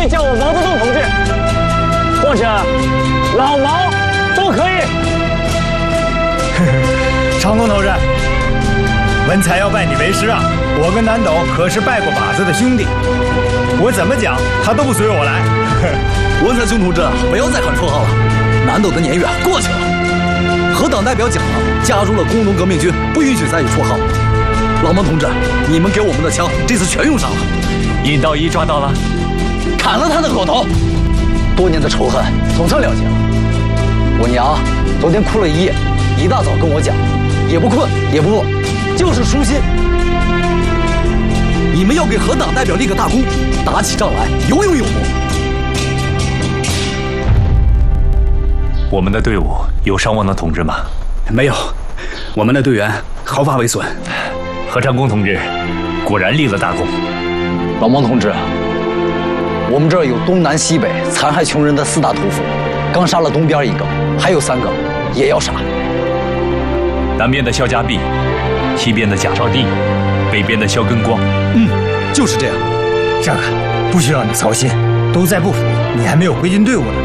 以叫我毛泽东同志，或者老毛都可以。 长工头子，文才要拜你为师啊！我跟南斗可是拜过把子的兄弟，我怎么讲他都不随我来。 文才兄同志，不要再喊绰号了，南斗的年月过去了。和党代表讲了，加入了工农革命军，不允许再有绰号。老毛同志，你们给我们的枪这次全用上了。 尹道一抓到了， 砍了他的狗头。多年的仇恨总算了结了。我娘昨天哭了一夜，一大早跟我讲，也不困也不饿，就是舒心。你们要给何党代表立个大功，打起仗来有勇有谋。 我们的队伍有伤亡的同志吗？ 没有，我们的队员毫发未损。 何长工同志果然立了大功。 老毛同志，我们这儿有东南西北残害穷人的4大屠夫，刚杀了东边1个，还有3个也要杀。 南边的萧家弼，西边的贾少帝，北边的萧根光。 就是这样。 这个不需要你操心，都在部署，你还没有归进队伍呢。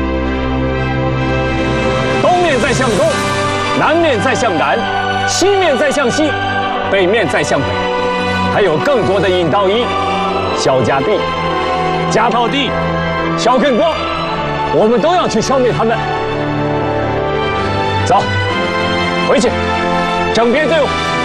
东面在向东，南面在向南，西面在向西，北面在向北，还有更多的尹道一、萧家弼、贾少帝、萧根光，我们都要去消灭他们。走，回去，整编队伍。